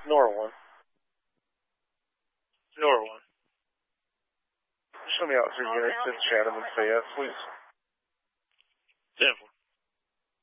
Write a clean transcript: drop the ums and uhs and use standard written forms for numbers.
Nor one. Nor one. Show me out 3 units and chat them and say yes, please. 10-4.